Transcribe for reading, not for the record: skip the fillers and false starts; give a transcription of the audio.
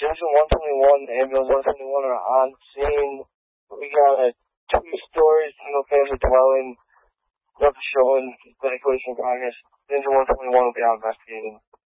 Division 121, Ambulance 121 are on scene. We got 2 stories, single family dwelling, nothing showing evacuation progress. Division 121 will be out investigating.